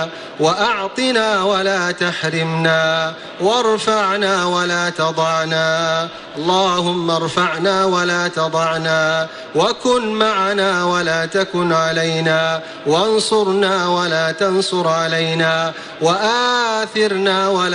وأعطنا ولا تحرمنا، وارفعنا ولا تضعنا. اللهم ارفعنا ولا تضعنا، وكن معنا ولا تكن علينا، وانصرنا ولا تنصر علينا، وآثرنا ولا